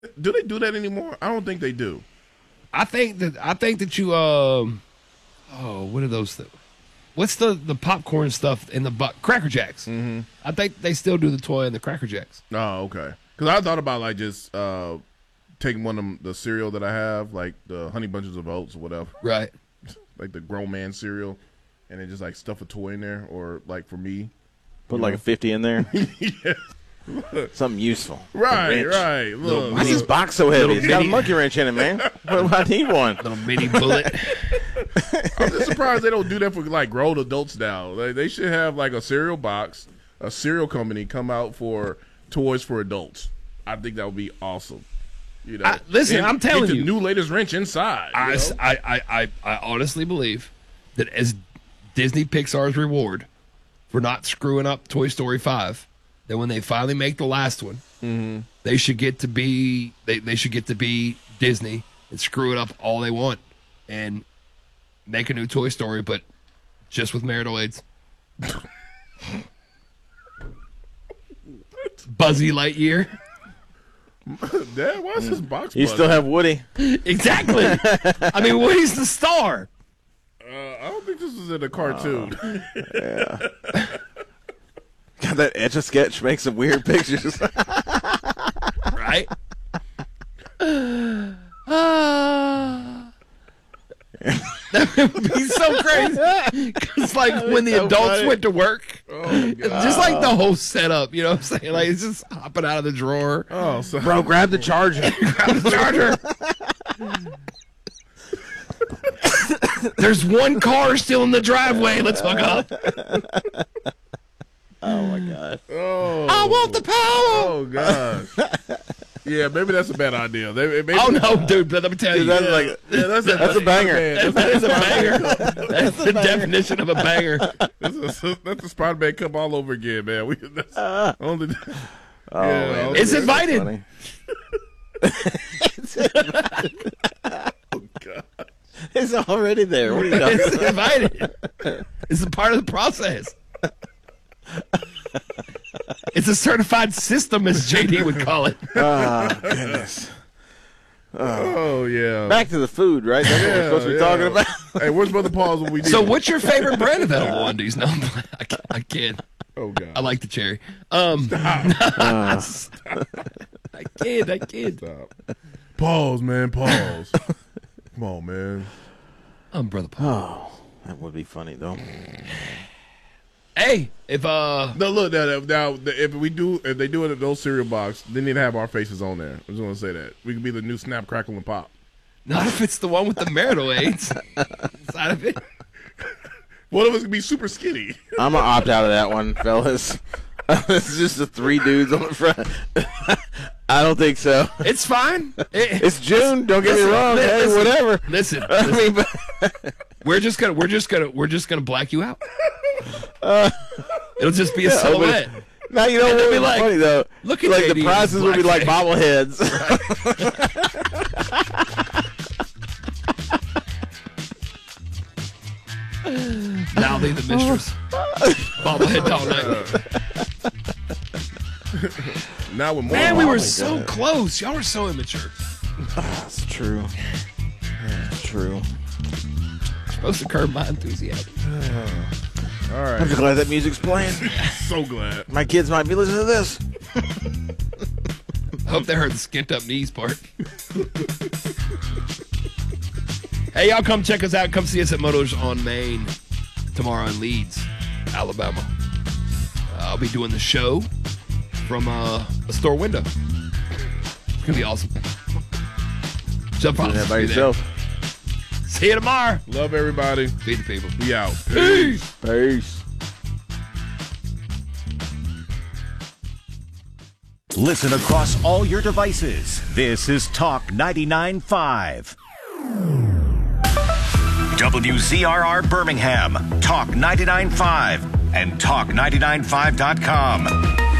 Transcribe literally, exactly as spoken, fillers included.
Do they do that anymore? I don't think they do. I think that I think that you. Um, oh, what are those? Th- What's the, the popcorn stuff in the bu- Cracker Jacks? Mm-hmm. I think they still do the toy in the Cracker Jacks. Oh, okay. Because I thought about like just uh, taking one of them, the cereal that I have, like the Honey Bunches of Oats or whatever. Right. Like the grown man cereal, and then just like stuff a toy in there, or like for me, put like know? a fifty in there. Yeah. Something useful. Right, right. Look, why is this box so heavy? It's got a monkey wrench in it, man. What, I need one. Little mini bullet. I'm just surprised they don't do that for like grown adults now. Like, they should have like a cereal box, a cereal company come out for toys for adults. I think that would be awesome. You know, I, listen, and I'm telling get you, the new latest wrench inside. I, I, I, I, I honestly believe that as Disney Pixar's reward for not screwing up Toy Story five, that when they finally make the last one, mm-hmm. they should get to be they, they should get to be Disney and screw it up all they want and make a new Toy Story, but just with marital aids. Buzzy Lightyear. Dad, why is this box? You button? still have Woody. Exactly. I mean, Woody's the star. Uh, I don't think this is in a cartoon. Uh, yeah. God, that Etch-a-Sketch makes some weird pictures. Right? Uh, that would be so crazy. Because, like, when the so adults funny. went to work, Oh, God. just like the whole setup, you know what I'm saying? Like, it's just hopping out of the drawer. Oh, so Bro, grab the charger. Grab the charger. There's one car still in the driveway. Let's hook up. Oh, my God. Oh, I want the power. Oh, gosh. Yeah, maybe that's a bad idea. They, maybe, Oh, no, dude, but let me tell you. That's yeah, like yeah, that's, a, that's a banger. Man. That is a banger. That's the definition of a banger. That's a, that's a Spider-Man come all over again, man. We, that's Uh, only, oh, yeah, man. It's That's invited. funny. oh, God. It's already there. What are you talking It's about? invited. It's a part of the process. It's a certified system, as J D would call it. Oh, goodness. Oh, yeah. Back to the food, right? That's what we're Yeah, supposed to be yeah. talking about. Hey, where's Brother Paul's when we need So him? what's your favorite brand of edible undies? No, I can't. I, can't. Oh, God. I like the cherry. Um, I can't. I can't. Stop. Pause, man. Pause. Come on, man. I'm Brother Paul. Oh, that would be funny, though. Hey, if uh, No, look, now, now if we do, if they do it at those cereal box, they need to have our faces on there. I just want to say that. We could be the new Snap, Crackle, and Pop. not if it's the one with the marital aids inside of it. One of us could be super skinny. I'm going to opt out of that one, fellas. It's just the three dudes on the front. I don't think so. It's fine. It- It's June. Don't get Listen, me wrong. li- Hey, listen. whatever. listen, I listen. mean, but, We're just gonna, we're just gonna, we're just gonna black you out. uh, It'll just be a yeah, but- silhouette. now you know And what they'll would be be like, funny though. look at like J D the prizes and would be like blackface. bobbleheads. Now they the mistress. Bobblehead all night. Now we're more. Man, we Oh were my so God. close. Y'all were so immature. That's true. That's true. Supposed to curb my enthusiasm. All I'm right. just glad that music's playing. So glad. My kids might be listening to this. I hope they heard the skint up knees part. Hey, y'all come check us out. Come see us at Motors on Main tomorrow in Leeds, Alabama. Uh, I'll be doing the show from uh, a store window. It's going to be awesome. Jump on. Doing that by yourself. See you tomorrow. Love everybody. Feed the people. We out. Peace. Peace. Listen across all your devices. This is Talk ninety-nine point five. W Z R R Birmingham, Talk ninety-nine point five, and talk ninety-nine five dot com.